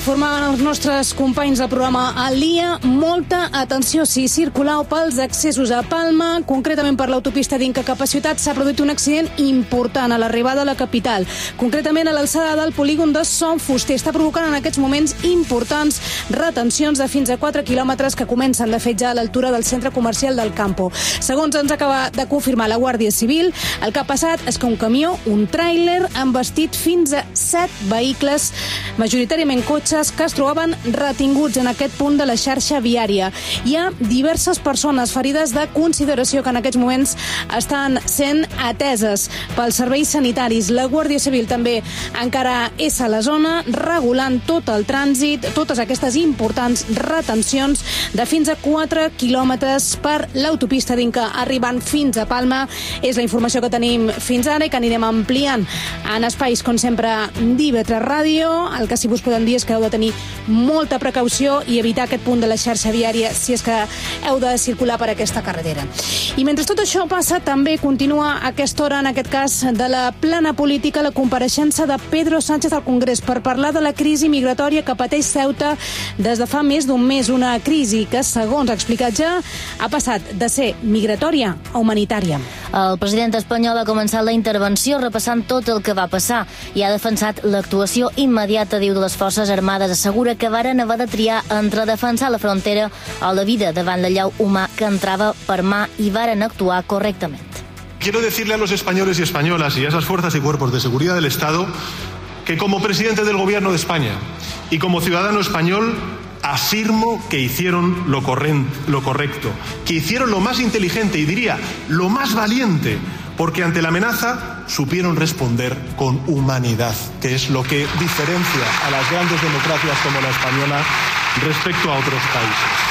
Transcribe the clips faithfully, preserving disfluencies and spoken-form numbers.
informaven els nostres companys del programa Al Dia, molta atenció si circuleu pels accessos a Palma, concretament per l'autopista d'Inca cap a Ciutat, s'ha produït un accident important a l'arribada a la capital, concretament a l'alçada del polígon de Son Fuster. Està provocant en aquests moments importants retencions de fins a quatre quilòmetres que comencen de fet ja a l'altura del centre comercial del Campo. Segons ens acaba de confirmar la Guàrdia Civil, el que ha passat és que un camió, un tràiler, han vestit fins a set vehicles, majoritàriament cotxes, que es trobaven retinguts en aquest punt de la xarxa viària. Hi ha diverses persones ferides de consideració que en aquests moments estan sent ateses pels serveis sanitaris. La Guàrdia Civil també encara és a la zona regulant tot el trànsit, totes aquestes importants retencions de fins a quatre quilòmetres per l'autopista d'Inca arribant fins a Palma. És la informació que tenim fins ara i que anirem ampliant en espais, com sempre, d'I V tres Ràdio. El que sí us podem dir és que heu de tenir molta precaució i evitar aquest punt de la xarxa viària si és que heu de circular per aquesta carretera. I mentre tot això passa, també continua a aquesta hora, en aquest cas, de la plana política, la compareixença de Pedro Sánchez al Congrés per parlar de la crisi migratòria que pateix Ceuta des de fa més d'un mes. Una crisi que, segons ha explicat ja, ha passat de ser migratòria a humanitària. El president espanyol ha començat la intervenció repassant tot el que va passar i ha defensat l'actuació immediata, diu, de les Forces Armades. Assegura que varen haver de triar entre defensar la frontera o la vida davant l'allau humà que entrava per mà i varen actuar correctament. Quiero decirle a los españoles y españolas y a esas fuerzas y cuerpos de seguridad del Estado que como presidente del Gobierno de España y como ciudadano español afirmo que hicieron lo, corren, lo correcto, que hicieron lo más inteligente y diría lo más valiente, porque ante la amenaza supieron responder con humanidad, que es lo que diferencia a las grandes democracias como la española respecto a otros países.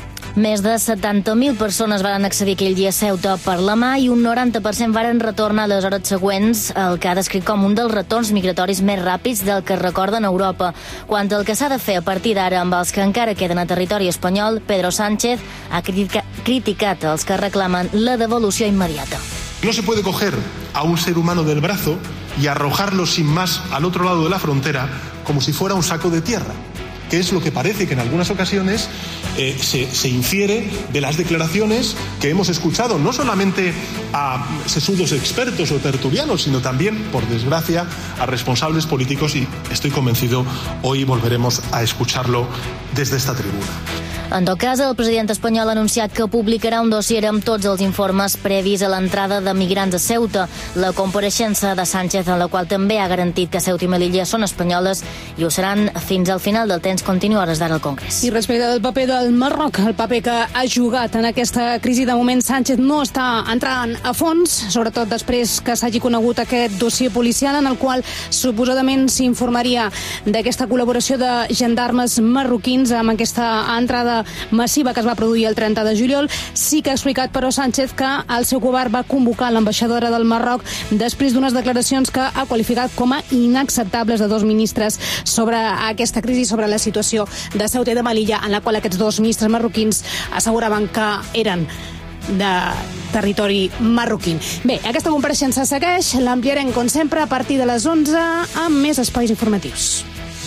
Més de setanta mil persones van accedir aquell dia a Ceuta per la mà i un noranta per cent varen retornar a les hores següents, el que ha descrit com un dels retorns migratoris més ràpids del que es recorden a Europa. Quant al que s'ha de fer a partir d'ara amb els que encara queden a territori espanyol, Pedro Sánchez ha critica- criticat els que reclamen la devolució immediata. No se puede coger a un ser humano del brazo y arrojarlo sin más al otro lado de la frontera como si fuera un saco de tierra, que es lo que parece que en algunas ocasiones eh, se, se infiere de las declaraciones que hemos escuchado, no solamente a sesudos expertos o tertulianos, sino también, por desgracia, a responsables políticos, y estoy convencido, hoy volveremos a escucharlo desde esta tribuna. En tot cas, el president espanyol ha anunciat que publicarà un dossier amb tots els informes previs a l'entrada de migrants a Ceuta. La compareixença de Sánchez, en la qual també ha garantit que Ceuta i Melilla són espanyoles i ho seran fins al final del temps, continua a hores d'ara al Congrés. I respecte del paper del Marroc, el paper que ha jugat en aquesta crisi, de moment Sánchez no està entrant a fons, sobretot després que s'hagi conegut aquest dossier policial en el qual suposadament s'informaria d'aquesta col·laboració de gendarmes marroquins amb aquesta entrada massiva que es va produir el trenta de juliol. Sí que ha explicat, però, Sánchez, que el seu govern va convocar l'ambaixadora del Marroc després d'unes declaracions que ha qualificat com a inacceptables de dos ministres sobre aquesta crisi, sobre la situació de Ceuta i de Melilla, en la qual aquests dos ministres marroquins asseguraven que eren de territori marroquí. Bé, aquesta compareixença segueix, l'ampliarem com sempre a partir de les onze amb més espais informatius.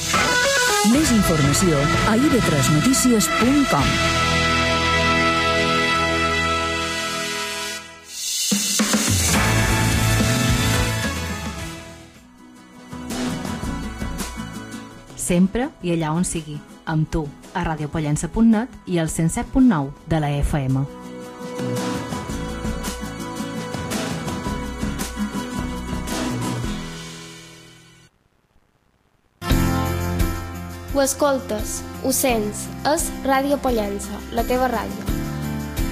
Més informació a i ve tres notícies punt com. Sempre i allà on sigui, amb tu, a radiopollença punt net i al cent set punt nou de la F M. Ho escoltes, ho sents, és Ràdio Pollença, la teva ràdio.